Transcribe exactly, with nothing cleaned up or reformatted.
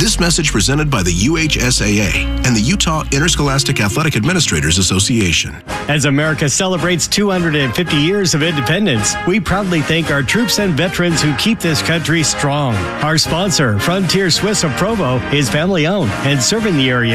This message presented by the U H S A A and the Utah Interscholastic Athletic Administrators Association. As America celebrates two hundred fifty years of independence, we proudly thank our troops and veterans who keep this country strong. Our sponsor, Frontier Swiss of Provo, is family owned and serving the area